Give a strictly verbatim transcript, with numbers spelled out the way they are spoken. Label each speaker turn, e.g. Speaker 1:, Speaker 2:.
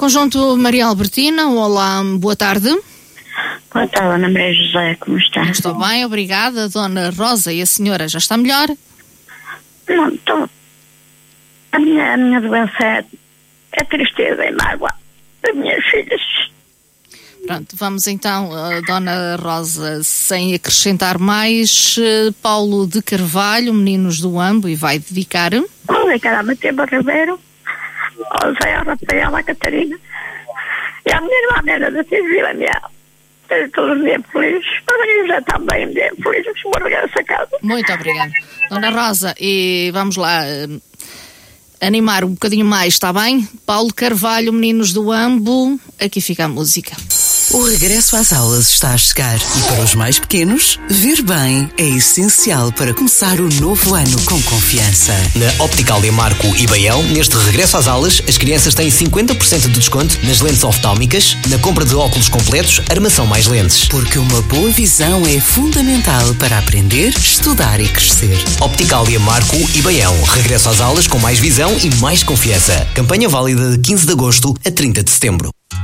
Speaker 1: Conjunto Maria Albertina, olá, boa tarde.
Speaker 2: Boa tarde, Ana Maria José, como está?
Speaker 1: Estou bem, obrigada. Dona Rosa, e a senhora já está melhor?
Speaker 2: Não, estou. A minha, a minha doença é, é tristeza e mágoa das minhas filhas.
Speaker 1: Pronto, vamos então, uh, Dona Rosa, sem acrescentar mais, uh, Paulo de Carvalho, Meninos do Ambo, e vai dedicar.
Speaker 2: Vou dedicar a Matilde Ribeiro, ao Zé, ao Rafael, à Catarina, e à minha irmã Nena da Vila Miel. Tenho todos um dia feliz, mas a minha já também um dia feliz, que se vou regresso a casa.
Speaker 1: Muito obrigada. Dona Rosa, e vamos lá uh, animar um bocadinho mais, está bem? Paulo Carvalho, Meninos do Ambo, aqui fica a música.
Speaker 3: O regresso às aulas está a chegar e para os mais pequenos, ver bem é essencial para começar o novo ano com confiança.
Speaker 4: Na Optical Marco e Baião, neste regresso às aulas, as crianças têm cinquenta por cento de desconto nas lentes oftálmicas, na compra de óculos completos, armação mais lentes.
Speaker 3: Porque uma boa visão é fundamental para aprender, estudar e crescer.
Speaker 4: Optical Marco e Baião, regresso às aulas com mais visão e mais confiança. Campanha válida de quinze de agosto a trinta de setembro.